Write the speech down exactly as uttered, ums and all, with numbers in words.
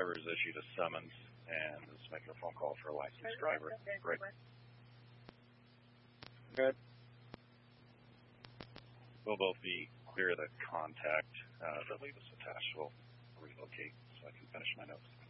driver has issued a summons and is making a phone call for a licensed driver. Great. Good. We'll both be clear of the contact uh, that leave us attached. We'll relocate so I can finish my notes.